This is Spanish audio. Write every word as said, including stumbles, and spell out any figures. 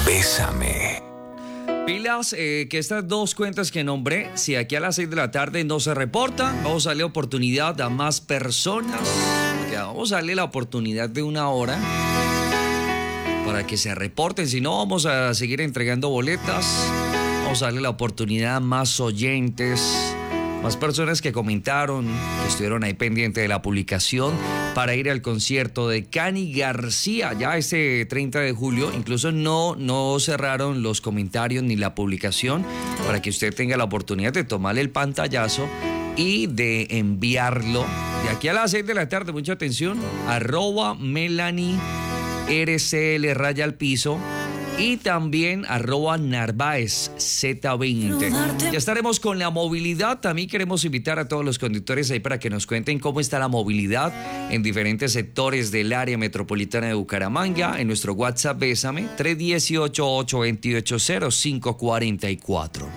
Bésame. Pilas, eh, que estas dos cuentas que nombré, si aquí a las seis de la tarde no se reportan, vamos a darle oportunidad a más personas. Porque vamos a darle la oportunidad de una hora para que se reporten. Si no, vamos a seguir entregando boletas. Vamos a darle la oportunidad a más oyentes, más personas que comentaron, que estuvieron ahí pendientes de la publicación para ir al concierto de Cani García ya este treinta de julio. Incluso no, no cerraron los comentarios ni la publicación para que usted tenga la oportunidad de tomarle el pantallazo y de enviarlo de aquí a las seis de la tarde. Mucha atención, arroba Melanie R C L raya al piso y también arroba Narváez Z veinte. Ya estaremos con la movilidad. También queremos invitar a todos los conductores ahí para que nos cuenten cómo está la movilidad en diferentes sectores del área metropolitana de Bucaramanga. En nuestro WhatsApp Bésame, tres uno ocho, ocho dos ocho, cero cinco cuatro cuatro.